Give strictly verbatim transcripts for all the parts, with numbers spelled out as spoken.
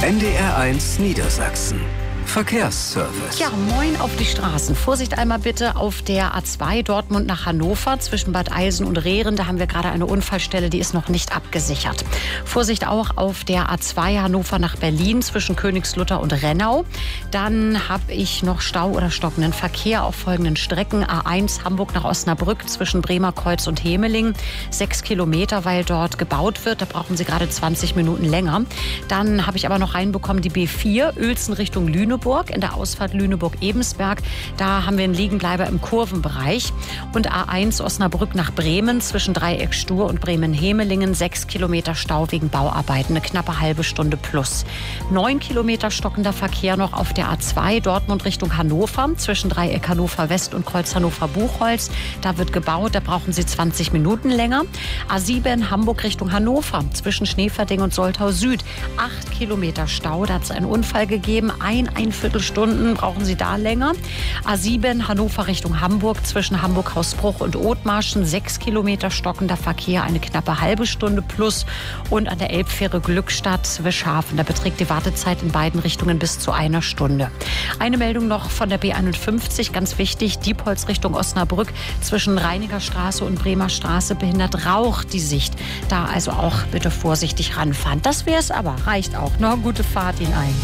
N D R eins Niedersachsen. Verkehrsservice. Ja, moin auf die Straßen. Vorsicht einmal bitte auf der A zwei Dortmund nach Hannover zwischen Bad Eilsen und Rehren. Da haben wir gerade eine Unfallstelle, die ist noch nicht abgesichert. Vorsicht auch auf der A zwei Hannover nach Berlin zwischen Königslutter und Rennau. Dann habe ich noch Stau oder stockenden Verkehr auf folgenden Strecken. A eins Hamburg nach Osnabrück zwischen Bremerkreuz und Hemeling. Sechs Kilometer, weil dort gebaut wird. Da brauchen Sie gerade zwanzig Minuten länger. Dann habe ich aber noch reinbekommen die B vier Uelzen Richtung Lüneburg. In der Ausfahrt Lüneburg-Ebensberg. Da haben wir einen Liegenbleiber im Kurvenbereich. Und A eins Osnabrück nach Bremen zwischen Dreieck Stur und Bremen-Hemelingen. Sechs Kilometer Stau wegen Bauarbeiten. Eine knappe halbe Stunde plus. Neun Kilometer stockender Verkehr noch auf der A zwei Dortmund Richtung Hannover. Zwischen Dreieck Hannover West und Kreuz Hannover Buchholz. Da wird gebaut. Da brauchen Sie zwanzig Minuten länger. A sieben Hamburg Richtung Hannover. Zwischen Schneeverding und Soltau Süd. Acht Kilometer Stau. Da hat es einen Unfall gegeben. Ein, ein Viertelstunden brauchen Sie da länger. A sieben Hannover Richtung Hamburg zwischen Hamburg-Hausbruch und Othmarschen. Sechs Kilometer stockender Verkehr, eine knappe halbe Stunde plus. Und an der Elbfähre Glückstadt-Wischhafen. Da beträgt die Wartezeit in beiden Richtungen bis zu einer Stunde. Eine Meldung noch von der B einundfünfzig, ganz wichtig. Diepholz Richtung Osnabrück zwischen Reiniger Straße und Bremer Straße behindert Rauch die Sicht. Da also auch bitte vorsichtig ranfahren. Das wäre es aber. Reicht auch. Noch eine gute Fahrt Ihnen allen.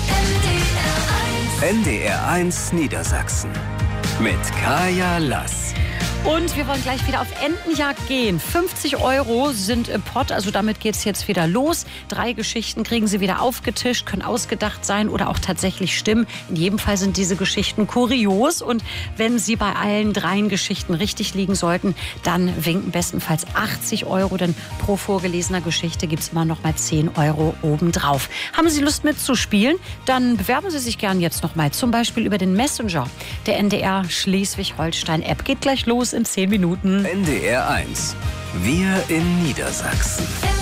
N D R eins Niedersachsen mit Kaya Lass. Und wir wollen gleich wieder auf Entenjagd gehen. fünfzig Euro sind im Pott, also damit geht es jetzt wieder los. Drei Geschichten kriegen Sie wieder aufgetischt, können ausgedacht sein oder auch tatsächlich stimmen. In jedem Fall sind diese Geschichten kurios. Und wenn Sie bei allen dreien Geschichten richtig liegen sollten, dann winken bestenfalls achtzig Euro. Denn pro vorgelesener Geschichte gibt es immer noch mal zehn Euro obendrauf. Haben Sie Lust mitzuspielen? Dann bewerben Sie sich gern jetzt noch mal. Zum Beispiel über den Messenger der N D R Schleswig-Holstein-App. Geht gleich los in zehn Minuten. N D R eins. Wir in Niedersachsen.